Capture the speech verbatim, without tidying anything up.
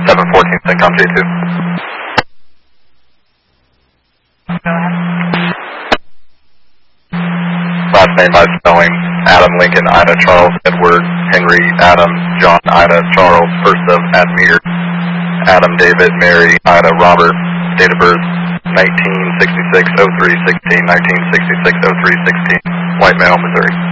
seven fourteen, CENTCOM J two. Last name by spelling, Adam Lincoln, Ida, Charles, Edward, Henry, Adam, John, Ida, Charles, first of Admir, Adam, David, Mary, Ida, Robert, date of birth, nineteen sixty-six oh three sixteen, nineteen sixty-six oh three sixteen, White Male, Missouri.